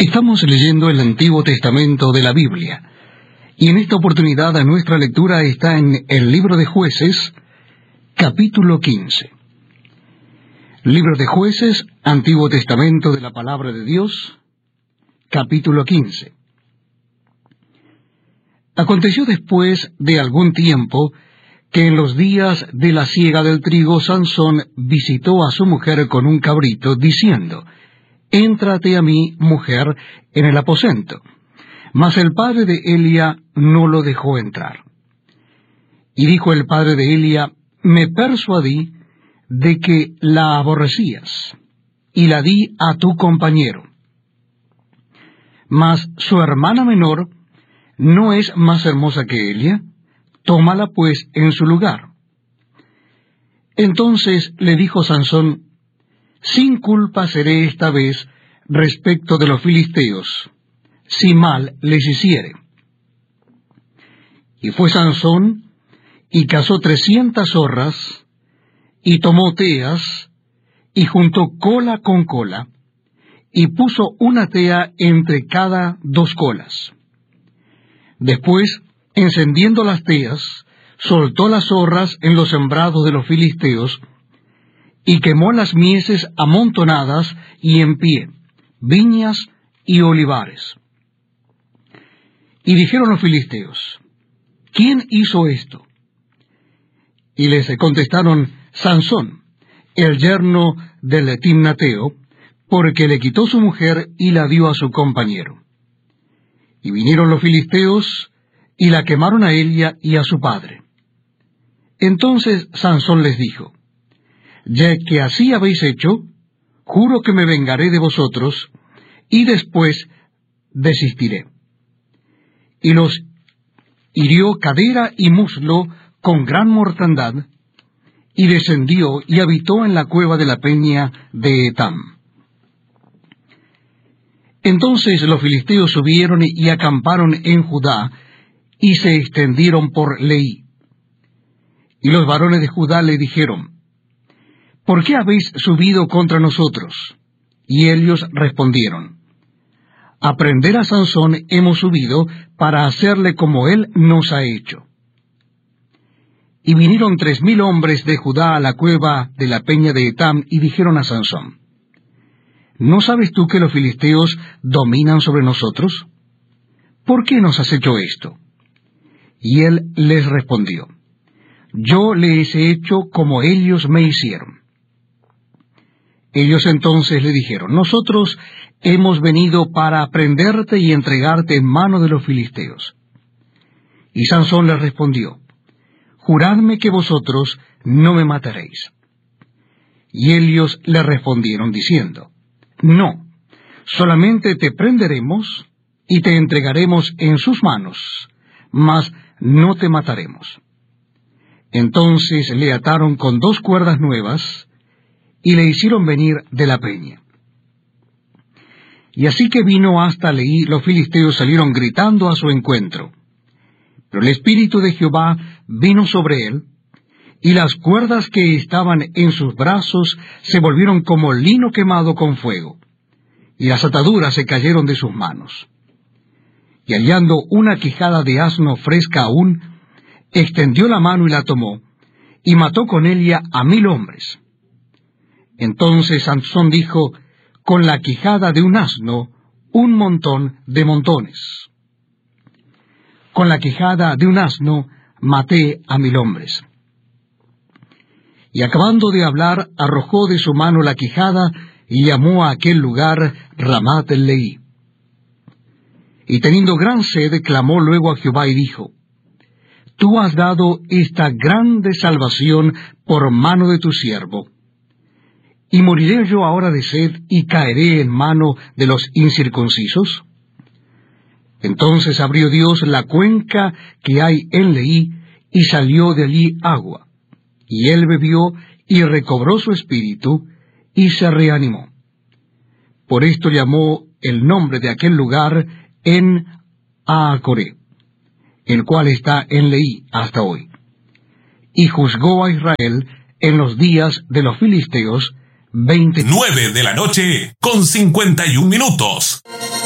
Estamos leyendo el Antiguo Testamento de la Biblia, y en esta oportunidad nuestra lectura está en el Libro de Jueces, capítulo 15. Libro de Jueces, Antiguo Testamento de la Palabra de Dios, capítulo 15. Aconteció después de algún tiempo que en los días de la siega del trigo Sansón visitó a su mujer con un cabrito, diciendo: «Éntrate a mí, mujer, en el aposento». Mas el padre de Elia no lo dejó entrar. Y dijo el padre de Elia: «Me persuadí de que la aborrecías, y la di a tu compañero. Mas su hermana menor no es más hermosa que Elia, tómala pues en su lugar». Entonces le dijo Sansón: «Sin culpa seré esta vez respecto de los filisteos, si mal les hiciere». Y fue Sansón, y cazó 300 zorras, y tomó teas, y juntó cola con cola, y puso una tea entre cada 2 colas. Después, encendiendo las teas, soltó las zorras en los sembrados de los filisteos, y quemó las mieses amontonadas y en pie, viñas y olivares. Y dijeron los filisteos: «¿Quién hizo esto?». Y les contestaron: «Sansón, el yerno del Timnateo, porque le quitó su mujer y la dio a su compañero». Y vinieron los filisteos y la quemaron a Elia y a su padre. Entonces Sansón les dijo: «Ya que así habéis hecho, juro que me vengaré de vosotros, y después desistiré». Y los hirió cadera y muslo con gran mortandad, y descendió y habitó en la cueva de la peña de Etam. Entonces los filisteos subieron y acamparon en Judá, y se extendieron por Leí. Y los varones de Judá le dijeron: «¿Por qué habéis subido contra nosotros?». Y ellos respondieron: «A prender a Sansón hemos subido para hacerle como él nos ha hecho». Y vinieron 3000 hombres de Judá a la cueva de la peña de Etam, y dijeron a Sansón: «¿No sabes tú que los filisteos dominan sobre nosotros? ¿Por qué nos has hecho esto?». Y él les respondió: «Yo les he hecho como ellos me hicieron». Ellos entonces le dijeron: «Nosotros hemos venido para prenderte y entregarte en mano de los filisteos». Y Sansón les respondió: «Juradme que vosotros no me mataréis». Y ellos le respondieron diciendo: «No, solamente te prenderemos y te entregaremos en sus manos, mas no te mataremos». Entonces le ataron con 2 cuerdas nuevas, y le hicieron venir de la peña. Y así que vino hasta Leí, los filisteos salieron gritando a su encuentro. Pero el Espíritu de Jehová vino sobre él, y las cuerdas que estaban en sus brazos se volvieron como lino quemado con fuego, y las ataduras se cayeron de sus manos. Y hallando una quijada de asno fresca aún, extendió la mano y la tomó, y mató con ella a 1000 hombres. Entonces Sansón dijo: «Con la quijada de un asno, un montón de montones. Con la quijada de un asno, maté a 1000 hombres». Y acabando de hablar, arrojó de su mano la quijada, y llamó a aquel lugar Ramat Leí. Y teniendo gran sed, clamó luego a Jehová y dijo: «Tú has dado esta grande salvación por mano de tu siervo. ¿Y moriré yo ahora de sed y caeré en mano de los incircuncisos?». Entonces abrió Dios la cuenca que hay en Leí, y salió de allí agua. Y él bebió, y recobró su espíritu, y se reanimó. Por esto llamó el nombre de aquel lugar En Aacoré, el cual está en Leí hasta hoy. Y juzgó a Israel en los días de los filisteos 20. 9 de la noche con 51 minutos.